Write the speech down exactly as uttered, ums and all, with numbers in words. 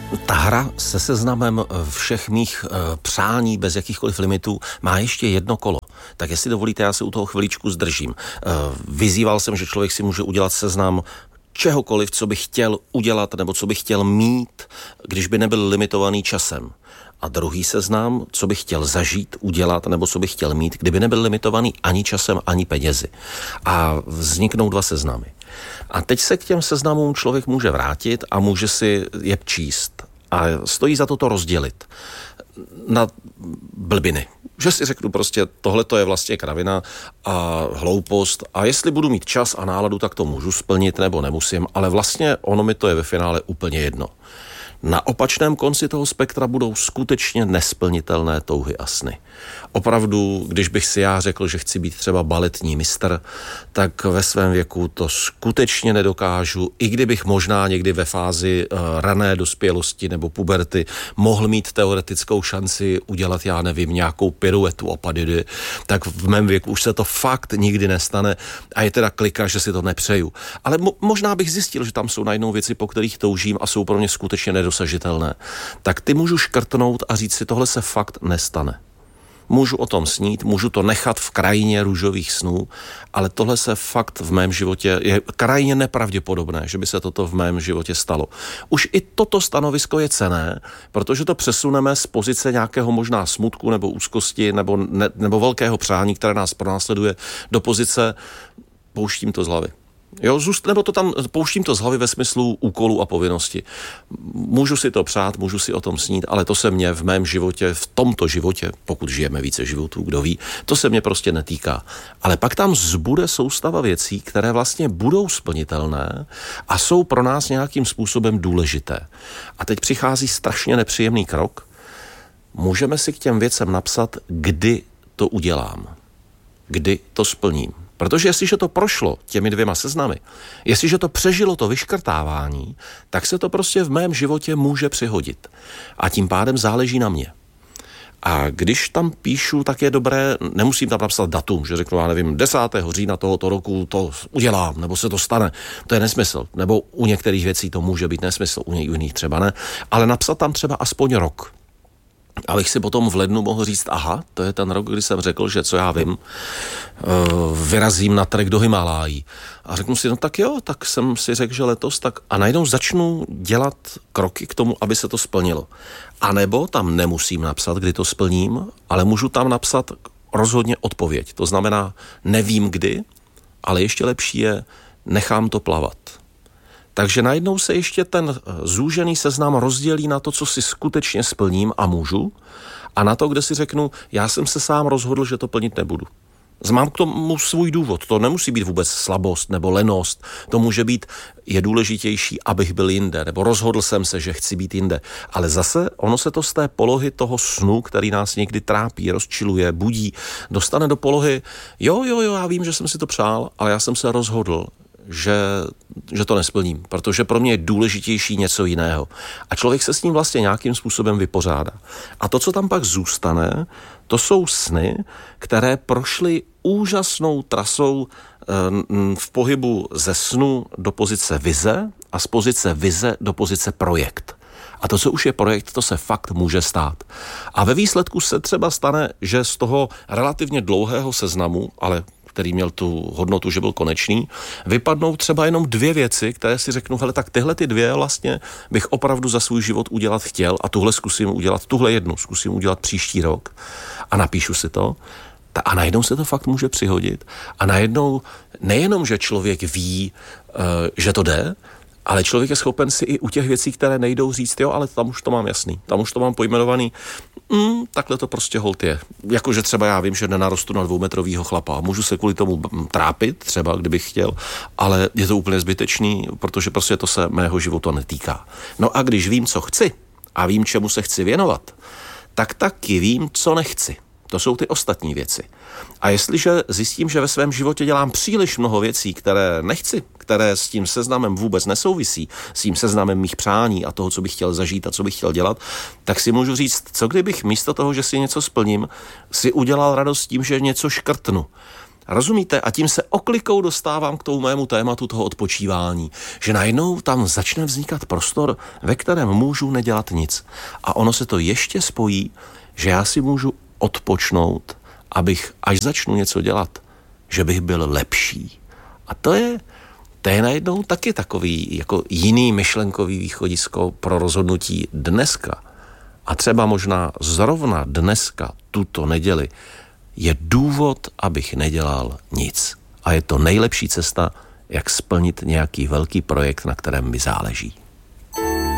Ta hra se seznamem všech mých e, přání bez jakýchkoliv limitů má ještě jedno kolo. Tak jestli dovolíte, já se u toho chviličku zdržím. E, vyzýval jsem, že člověk si může udělat seznam čehokoliv, co by chtěl udělat nebo co by chtěl mít, když by nebyl limitovaný časem. A druhý seznam, co by chtěl zažít, udělat nebo co by chtěl mít, kdyby nebyl limitovaný ani časem, ani penězi. A vzniknou dva seznamy. A teď se k těm seznamům člověk může vrátit a může si je číst. A stojí za to to rozdělit na blbiny. Že si řeknu prostě, tohle to je vlastně kravina a hloupost a jestli budu mít čas a náladu, tak to můžu splnit nebo nemusím, ale vlastně ono mi to je ve finále úplně jedno. Na opačném konci toho spektra budou skutečně nesplnitelné touhy a sny. Opravdu, když bych si já řekl, že chci být třeba baletní mistr, tak ve svém věku to skutečně nedokážu, i kdybych možná někdy ve fázi uh, rané dospělosti nebo puberty mohl mít teoretickou šanci udělat, já nevím, nějakou piruetu opadidy, tak v mém věku už se to fakt nikdy nestane a je teda klika, že si to nepřeju. Ale mo- možná bych zjistil, že tam jsou najednou věci, po kterých toužím a jsou pro mě skutečně nedosažitelné. Tak ty můžu škrtnout a říct si, tohle se fakt nestane. Můžu o tom snít, můžu to nechat v krajině růžových snů, ale tohle se fakt v mém životě, je krajně nepravděpodobné, že by se toto v mém životě stalo. Už i toto stanovisko je cenné, protože to přesuneme z pozice nějakého možná smutku nebo úzkosti nebo, ne, nebo velkého přání, které nás pronásleduje, do pozice pouštím to z hlavy. Jo, zůst, nebo to tam pouštím to z hlavy ve smyslu úkolů a povinnosti. Můžu si to přát, můžu si o tom snít, ale to se mě v mém životě, v tomto životě, pokud žijeme více životů, kdo ví, to se mě prostě netýká. Ale pak tam zbude soustava věcí, které vlastně budou splnitelné a jsou pro nás nějakým způsobem důležité. A teď přichází strašně nepříjemný krok. Můžeme si k těm věcem napsat, kdy to udělám, kdy to splním. Protože jestliže to prošlo těmi dvěma seznamy, jestliže to přežilo to vyškrtávání, tak se to prostě v mém životě může přihodit. A tím pádem záleží na mě. A když tam píšu, tak je dobré, nemusím tam napsat datum, že řeknu, já nevím, desátého října tohoto roku to udělám, nebo se to stane. To je nesmysl. Nebo u některých věcí to může být nesmysl, u jiných třeba ne. Ale napsat tam třeba aspoň rok. Abych si potom v lednu mohl říct, aha, to je ten rok, kdy jsem řekl, že co já vím, vyrazím na trek do Himalájí. A řeknu si, no tak jo, tak jsem si řekl, že letos, tak a najednou začnu dělat kroky k tomu, aby se to splnilo. A nebo tam nemusím napsat, kdy to splním, ale můžu tam napsat rozhodně odpověď. To znamená, nevím kdy, ale ještě lepší je, nechám to plavat. Takže najednou se ještě ten zúžený seznam rozdělí na to, co si skutečně splním a můžu, a na to, kde si řeknu, já jsem se sám rozhodl, že to plnit nebudu. Mám k tomu svůj důvod. To nemusí být vůbec slabost nebo lenost. To může být, je důležitější, abych byl jinde, nebo rozhodl jsem se, že chci být jinde. Ale zase ono se to z té polohy toho snu, který nás někdy trápí, rozčiluje, budí, dostane do polohy, jo, jo, jo, já vím, že jsem si to přál, ale já jsem se rozhodl, Že, že to nesplním, protože pro mě je důležitější něco jiného. A člověk se s ním vlastně nějakým způsobem vypořádá. A to, co tam pak zůstane, to jsou sny, které prošly úžasnou trasou v pohybu ze snu do pozice vize a z pozice vize do pozice projekt. A to, co už je projekt, to se fakt může stát. A ve výsledku se třeba stane, že z toho relativně dlouhého seznamu, ale který měl tu hodnotu, že byl konečný, vypadnou třeba jenom dvě věci, které si řeknu, hele, tak tyhle ty dvě vlastně bych opravdu za svůj život udělat chtěl a tuhle zkusím udělat, tuhle jednu zkusím udělat příští rok a napíšu si to. A najednou se to fakt může přihodit. A najednou nejenom, že člověk ví, že to jde, ale člověk je schopen si i u těch věcí, které nejdou, říct, jo, ale tam už to mám jasný, tam už to mám pojmenovaný, mm, takhle to prostě holt je. Jakože třeba já vím, že nenarostu na dvoumetrovýho chlapa, můžu se kvůli tomu trápit, třeba kdybych chtěl, ale je to úplně zbytečný, protože prostě to se mého života netýká. No a když vím, co chci a vím, čemu se chci věnovat, tak taky vím, co nechci. To jsou ty ostatní věci. A jestliže zjistím, že ve svém životě dělám příliš mnoho věcí, které nechci, které s tím seznamem vůbec nesouvisí, s tím seznamem mých přání a toho, co bych chtěl zažít a co bych chtěl dělat, tak si můžu říct, co kdybych místo toho, že si něco splním, si udělal radost tím, že něco škrtnu. Rozumíte? A tím se oklikou dostávám k tomu mému tématu toho odpočívání, že najednou tam začne vznikat prostor, ve kterém můžu nedělat nic. A ono se to ještě spojí, že já si můžu odpočnout, abych, až začnu něco dělat, že bych byl lepší. A to je, to je najednou taky takový jako jiný myšlenkový východisko pro rozhodnutí dneska. A třeba možná zrovna dneska, tuto neděli, je důvod, abych nedělal nic. A je to nejlepší cesta, jak splnit nějaký velký projekt, na kterém mi záleží.